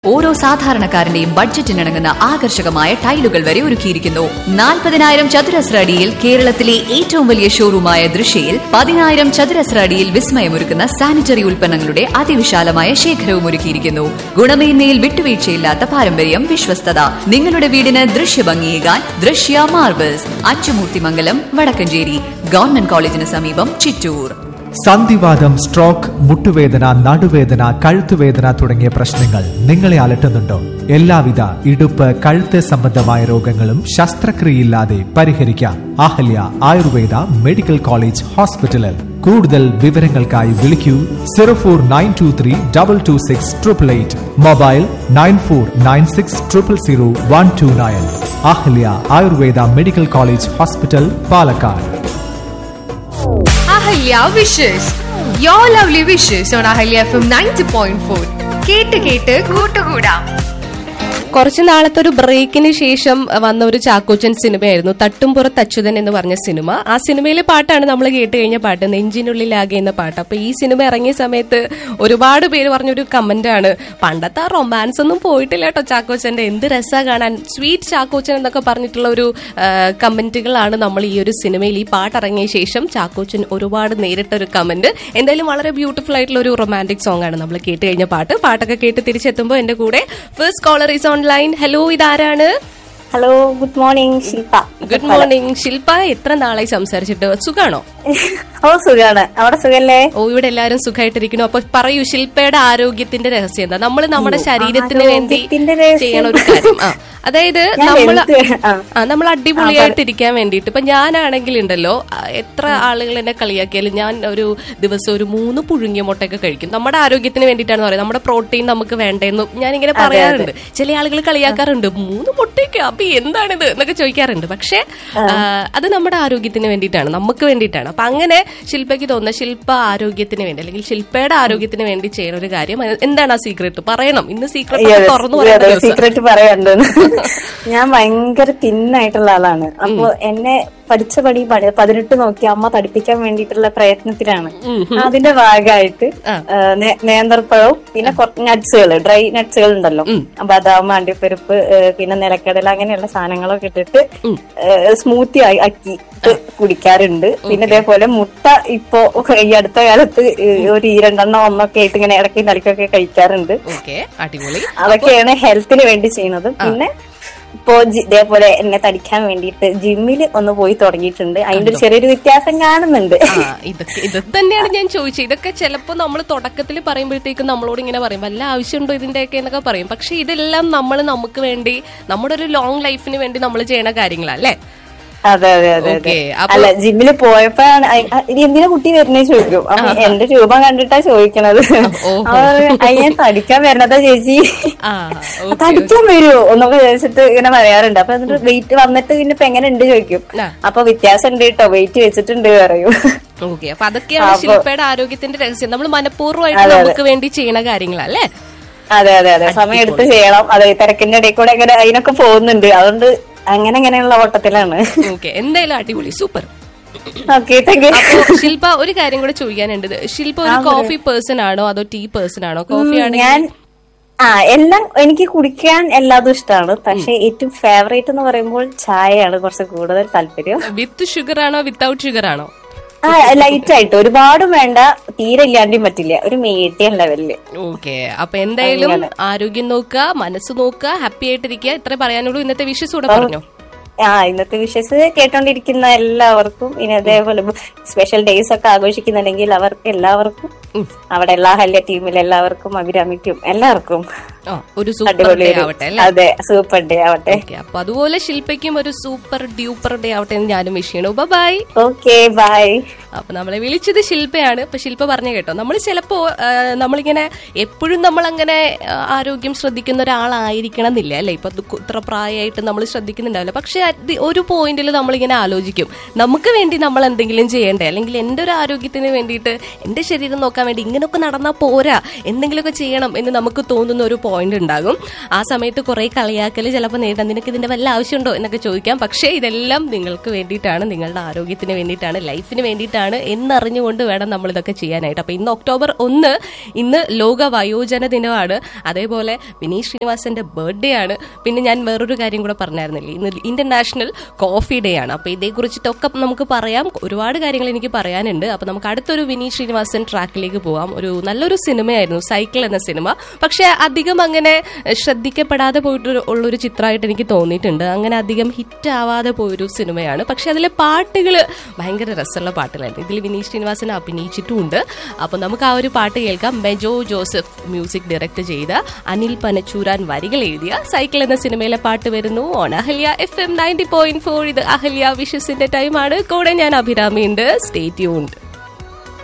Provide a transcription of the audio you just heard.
ഓരോ സാധാരണക്കാരന്റെയും ബഡ്ജറ്റിനിണങ്ങുന്ന ആകർഷകമായ ടൈലുകൾ വരെ ഒരുക്കിയിരിക്കുന്നു. 40,000 ചതുരശ്ര അടിയിൽ കേരളത്തിലെ ഏറ്റവും വലിയ ഷോറൂമായ ദൃശ്യയിൽ 10,000 ചതുരശ്ര അടിയിൽ വിസ്മയമൊരുക്കുന്ന സാനിറ്ററി ഉൽപ്പന്നങ്ങളുടെ അതിവിശാലമായ ശേഖരവും ഒരുക്കിയിരിക്കുന്നു. ഗുണമേന്മയിൽ വിട്ടുവീഴ്ചയില്ലാത്ത പാരമ്പര്യം, വിശ്വസ്തത. നിങ്ങളുടെ വീടിന് ദൃശ്യഭംഗിയേകാൻ ദൃശ്യ മാർബിൾസ്, അച്ചുമൂർത്തിമംഗലം, വടക്കഞ്ചേരി. ഗവൺമെന്റ് കോളേജിന് സമീപം, ചിറ്റൂർ. സന്ധിവാതം, സ്ട്രോക്ക്, മുട്ടുവേദന, നടുവേദന, കഴുത്തുവേദന തുടങ്ങിയ പ്രശ്നങ്ങൾ നിങ്ങളെ അലട്ടുന്നുണ്ടോ? എല്ലാവിധ ഇടുപ്പ്, കഴുത്ത് സംബന്ധമായ രോഗങ്ങളും ശസ്ത്രക്രിയയില്ലാതെ പരിഹരിക്കാം. അഹല്യ ആയുർവേദ മെഡിക്കൽ കോളേജ് ഹോസ്പിറ്റലിൽ. കൂടുതൽ വിവരങ്ങൾക്കായി വിളിക്കൂ 0492326888. Mobile 9496000129. Ahalya Ayurveda medical college hospital, Palakkad. Ahalya wishes. Your lovely wishes on Ahalya FM 90.4. കേട്ട് കൂട്ടുകൂടാം. കുറച്ചു നാളത്തെ ഒരു ബ്രേക്കിന് ശേഷം വന്ന ഒരു ചാക്കോച്ചൻ സിനിമയായിരുന്നു തട്ടുംപുറത്ത് അച്യുതൻ എന്ന് പറഞ്ഞ സിനിമ. ആ സിനിമയിലെ പാട്ടാണ് നമ്മൾ കേട്ട് കഴിഞ്ഞ പാട്ട്, നെഞ്ചിനുള്ളിലാകെ എന്ന പാട്ട്. അപ്പൊ ഈ സിനിമ ഇറങ്ങിയ സമയത്ത് ഒരുപാട് പേര് പറഞ്ഞൊരു കമന്റാണ്, പണ്ടത്തെ ആ റൊമാൻസ് ഒന്നും പോയിട്ടില്ല കേട്ടോ ചാക്കോച്ചന്റെ, എന്ത് രസാ കാണാൻ, സ്വീറ്റ് ചാക്കോച്ചൻ എന്നൊക്കെ പറഞ്ഞിട്ടുള്ള ഒരു കമന്റുകളാണ് നമ്മൾ ഈ ഒരു സിനിമയിൽ ഈ പാട്ട് ഇറങ്ങിയ ശേഷം ചാക്കോച്ചൻ ഒരുപാട് നേരിട്ട ഒരു കമന്റ്. എന്തായാലും വളരെ ബ്യൂട്ടിഫുൾ ആയിട്ടുള്ള ഒരു റൊമാൻറ്റിക് സോങ് ആണ് നമ്മൾ കേട്ട് കഴിഞ്ഞ പാട്ടൊക്കെ കേട്ട് തിരിച്ചെത്തുമ്പോൾ എന്റെ കൂടെ first collar is online. Hello, ഇതാരാണ്? ഹലോ, ഗുഡ് മോർണിംഗ് ശില്പ. ഗുഡ് മോർണിംഗ് ശില്പ. എത്ര നാളായി സംസാരിച്ചിട്ട്? സുഖാണോ? ഓ, സുഖാണ്. അവിടെ സുഖല്ലേ? ഓ, ഇവിടെ എല്ലാരും സുഖമായിട്ടിരിക്കുന്നു. അപ്പൊ പറയൂ, ശില്പയുടെ ആരോഗ്യത്തിന്റെ രഹസ്യം എന്താ? നമ്മൾ നമ്മുടെ ശരീരത്തിന് വേണ്ടി ചെയ്യണ ഒരു കാര്യം. അതായത് നമ്മൾ അടിപൊളിയായിട്ടിരിക്കാൻ വേണ്ടിയിട്ട്. ഇപ്പൊ ഞാനാണെങ്കിൽ ഉണ്ടല്ലോ, എത്ര ആളുകൾ എന്നെ കളിയാക്കിയാലും ഞാൻ ഒരു ദിവസം ഒരു 3 പുഴുങ്ങിയ മുട്ടയൊക്കെ കഴിക്കും. നമ്മുടെ ആരോഗ്യത്തിന് വേണ്ടിയിട്ടാണ് പറയുന്നത്, നമ്മുടെ പ്രോട്ടീൻ നമുക്ക് വേണ്ടെന്ന് ഞാനിങ്ങനെ പറയാറുണ്ട്. ചില ആളുകൾ കളിയാക്കാറുണ്ട്, 3 മുട്ടയൊക്കെ അപ്പൊ എന്താണിത് എന്നൊക്കെ ചോദിക്കാറുണ്ട്. പക്ഷെ അത് നമ്മുടെ ആരോഗ്യത്തിന് വേണ്ടിയിട്ടാണ്, നമുക്ക് വേണ്ടിയിട്ടാണ്. അപ്പൊ അങ്ങനെ ശില്പയ്ക്ക് തോന്നുന്ന ശില്പ ആരോഗ്യത്തിന് വേണ്ടി അല്ലെങ്കിൽ ശില്പയുടെ ആരോഗ്യത്തിന് വേണ്ടി ചെയ്യുന്ന ഒരു കാര്യം എന്താണ്? ആ സീക്രട്ട് പറയണം. ഇന്ന് സീക്രട്ട് തുറന്നു പറയാം. സീക്രട്ട് പറയാനുണ്ട്. ഞാൻ ഭയങ്കര തിന്നായിട്ടുള്ള ആളാണ്. അപ്പൊ എന്നെ പഠിച്ച പടി 18 നോക്കി അമ്മ പഠിപ്പിക്കാൻ വേണ്ടിയിട്ടുള്ള പ്രയത്നത്തിലാണ്. അതിന്റെ ഭാഗമായിട്ട് നേന്ത്രപ്പഴവും പിന്നെ കുറച്ച് നട്ട്സുകൾ, ഡ്രൈ നട്ട്സുകൾ ഉണ്ടല്ലോ, ബദാം, അണ്ടിപ്പരിപ്പ്, പിന്നെ നിലക്കടല, അങ്ങനെയുള്ള സാധനങ്ങളൊക്കെ ഇട്ടിട്ട് സ്മൂത്തി ആക്കി കുടിക്കാറുണ്ട്. പിന്നെ ഇതേപോലെ മുട്ട ഇപ്പൊ ഈ അടുത്ത കാലത്ത് ഒരു 2 ഒന്നൊക്കെ ആയിട്ട് ഇങ്ങനെ ഇടയ്ക്ക് തലക്കൊക്കെ കഴിക്കാറുണ്ട്. അതൊക്കെയാണ് ഹെൽത്തിന് വേണ്ടി ചെയ്യുന്നത്. പിന്നെ ഇപ്പോ ഇതേപോലെ എന്നെ തടിക്കാൻ വേണ്ടിയിട്ട് ജിമ്മിൽ ഒന്ന് പോയി തുടങ്ങിയിട്ടുണ്ട്. അതിന്റെ ഒരു ചെറിയൊരു വ്യത്യാസം കാണുന്നുണ്ട്. ഇതൊക്കെ തന്നെയാണ് ഞാൻ ചോദിച്ചത്. ഇതൊക്കെ ചിലപ്പോ നമ്മൾ തുടക്കത്തിൽ പറയുമ്പോഴത്തേക്കും നമ്മളോട് ഇങ്ങനെ പറയും, വല്ല ആവശ്യമുണ്ടോ ഇതിന്റെയൊക്കെ എന്നൊക്കെ പറയും. പക്ഷെ ഇതെല്ലാം നമ്മൾ നമുക്ക് വേണ്ടി, നമ്മുടെ ഒരു ലോങ് ലൈഫിന് വേണ്ടി നമ്മൾ ചെയ്യണ കാര്യങ്ങളാ അല്ലേ? അതെ അതെ അതെ അതെ. അല്ല, ജിമ്മില് പോയപ്പോഴാണ് എന്തിനാ കുട്ടി വരുന്നേ ചോദിക്കും. അപ്പൊ എന്റെ രൂപം കണ്ടിട്ടാ ചോദിക്കണത്. ഞാൻ തടിക്കാൻ വരണതാ ചേച്ചി, തടിക്കാൻ വരുമോ എന്നൊക്കെ ചോദിച്ചിട്ട് ഇങ്ങനെ പറയാറുണ്ട്. അപ്പൊ എന്നിട്ട് വെയിറ്റ് വന്നിട്ട് പിന്നെ ഇപ്പൊ എങ്ങനെ ഉണ്ട് ചോദിക്കും. അപ്പൊ വ്യത്യാസം ഉണ്ട് കേട്ടോ, വെയിറ്റ് വെച്ചിട്ടുണ്ട് പറയും. ഓക്കെ, അപ്പൊ അതൊക്കെയാണ് ശില്പയുടെ ആരോഗ്യത്തിന്റെ രഹസ്യം. നമ്മൾ മനഃപൂർവ്വമായിട്ട് നമുക്ക് വേണ്ടി ചെയ്യണ കാര്യങ്ങളല്ലേ? അതെ അതെ അതെ, സമയം എടുത്ത് ചെയ്യണം. അതെ, തിരക്കിന്റെ ഇടയിൽ കൂടെ അങ്ങനെ അതിനൊക്കെ പോകുന്നുണ്ട്. അതുകൊണ്ട് അങ്ങനെയുള്ള ഓട്ടത്തിലാണ്. എന്തായാലും അടിപൊളി, സൂപ്പർ. ശില്പ, ഒരു കാര്യം കൂടെ ചോദിക്കാനുണ്ട്. ശില്പ ഒരു കോഫി പേഴ്സൺ ആണോ അതോ ടീ പേഴ്സൺ ആണോ? കോഫി ആണെങ്കിൽ ഞാൻ എല്ലാം എനിക്ക് കുടിക്കാൻ എല്ലാതും ഇഷ്ടമാണ്. പക്ഷെ ഏറ്റവും ഫേവറേറ്റ് എന്ന് പറയുമ്പോൾ ചായയാണ് കുറച്ച് കൂടുതൽ താല്പര്യം. വിത്ത് ഷുഗർ ആണോ വിത്തൗട്ട് ഷുഗർ ആണോ? ലൈറ്റ് ആയിട്ട്, ഒരുപാടും വേണ്ട, തീരെ ഇല്ലാണ്ടും പറ്റില്ല, ഒരു മീഡിയം ലെവലില്. ഓക്കെ, അപ്പൊ എന്തായാലും ആരോഗ്യം നോക്കുക, മനസ്സ് നോക്കുക, ഹാപ്പി ആയിട്ടിരിക്കുക. ഇത്ര പറയാനുള്ളൂ. ഇന്നത്തെ വിഷസ് കൂടെ പറഞ്ഞോ. ഇന്നത്തെ വിഷസ് കേട്ടോണ്ടിരിക്കുന്ന എല്ലാവർക്കും, ഇനി അതേപോലെ സ്പെഷ്യൽ ഡേയ്സ് ഒക്കെ ആഘോഷിക്കുന്നുണ്ടെങ്കിൽ അവർക്ക് എല്ലാവർക്കും, അവിടെ എല്ലാ ഹല്യ ടീമിൽ എല്ലാവർക്കും, അഭിരാമിക്കും എല്ലാവർക്കും ഒരു സൂപ്പർ ഡേ ആവട്ടെ. അതെ, സൂപ്പർ ഡേ ആവട്ടെ. അപ്പൊ അതുപോലെ ശില്പയ്ക്കും ഒരു സൂപ്പർ ഡ്യൂപ്പർ ഡേ ആവട്ടെ എന്ന് ഞാനും വിഷ് ചെയ്യണു. ബൈ. Okay, by. അപ്പൊ നമ്മളെ വിളിച്ചത് ശില്പയാണ്. ഇപ്പൊ ശില്പ പറഞ്ഞു കേട്ടോ, നമ്മൾ ചിലപ്പോ നമ്മളിങ്ങനെ എപ്പോഴും നമ്മളങ്ങനെ ആരോഗ്യം ശ്രദ്ധിക്കുന്ന ഒരാളായിരിക്കണം എന്നില്ല അല്ലെ? ഇപ്പൊ ഇത്ര പ്രായമായിട്ട് നമ്മൾ ശ്രദ്ധിക്കുന്നുണ്ടാവില്ല. പക്ഷെ ഒരു പോയിന്റിൽ നമ്മളിങ്ങനെ ആലോചിക്കും, നമുക്ക് വേണ്ടി നമ്മൾ എന്തെങ്കിലും ചെയ്യണ്ടേ, അല്ലെങ്കിൽ എന്റെ ഒരു ആരോഗ്യത്തിന് വേണ്ടിയിട്ട്, എന്റെ ശരീരം നോക്കാൻ വേണ്ടി ഇങ്ങനെയൊക്കെ നടന്നാൽ പോരാ, എന്തെങ്കിലുമൊക്കെ ചെയ്യണം എന്ന് നമുക്ക് തോന്നുന്ന ഒരു പോയിന്റ് ഉണ്ടാകും. ആ സമയത്ത് കുറെ കളിയാക്കൽ ചിലപ്പോൾ നേരിടാം, നിനക്ക് ഇതിന്റെ വല്ല ആവശ്യമുണ്ടോ എന്നൊക്കെ ചോദിക്കാം. പക്ഷേ ഇതെല്ലാം നിങ്ങൾക്ക് വേണ്ടിയിട്ടാണ്, നിങ്ങളുടെ ആരോഗ്യത്തിന് വേണ്ടിയിട്ടാണ്, ലൈഫിന് വേണ്ടിയിട്ടാണ് എന്നറിഞ്ഞുകൊണ്ട് വേണം നമ്മൾ ഇതൊക്കെ ചെയ്യാനായിട്ട്. അപ്പൊ ഇന്ന് October 1, ഇന്ന് ലോക വയോജന ദിനമാണ്. അതേപോലെ വിനീത് ശ്രീനിവാസന്റെ ബർത്ത്ഡേ ആണ്. പിന്നെ ഞാൻ വേറൊരു കാര്യം കൂടെ പറഞ്ഞായിരുന്നില്ലേ, ഇന്ന് ഇന്റർനാഷണൽ കോഫി ഡേ ആണ്. അപ്പൊ ഇതേക്കുറിച്ചിട്ടൊക്കെ നമുക്ക് പറയാം, ഒരുപാട് കാര്യങ്ങൾ എനിക്ക് പറയാനുണ്ട്. അപ്പൊ നമുക്ക് അടുത്തൊരു വിനീത് ശ്രീനിവാസൻ ട്രാക്കിലേക്ക് പോവാം. ഒരു നല്ലൊരു സിനിമയായിരുന്നു സൈക്കിൾ എന്ന സിനിമ. പക്ഷെ അധികം അങ്ങനെ ശ്രദ്ധിക്കപ്പെടാതെ പോയിട്ടുള്ളൊരു ചിത്രമായിട്ട് എനിക്ക് തോന്നിയിട്ടുണ്ട്. അങ്ങനെ അധികം ഹിറ്റ് ആവാതെ പോയൊരു സിനിമയാണ്. പക്ഷെ അതിലെ പാട്ടുകൾ ഭയങ്കര രസമുള്ള പാട്ടുകളായിരുന്നു. ഇതിൽ വിനീത് ശ്രീനിവാസൻ അഭിനയിച്ചിട്ടുമുണ്ട്. അപ്പൊ നമുക്ക് ആ ഒരു പാട്ട് കേൾക്കാം. മെജോ ജോസഫ് മ്യൂസിക് ഡയറക്ട് ചെയ്ത, അനിൽ പനച്ചൂരാൻ വരികൾ എഴുതിയ സൈക്കിൾ എന്ന സിനിമയിലെ പാട്ട് വരുന്നു ഓൺ അഹല്യ FM 90.4. ഇത് അഹല്യ വിഷസിന്റെ ടൈമാണ്. കൂടെ ഞാൻ അഭിരാമി ഉണ്ട്. Stay tuned.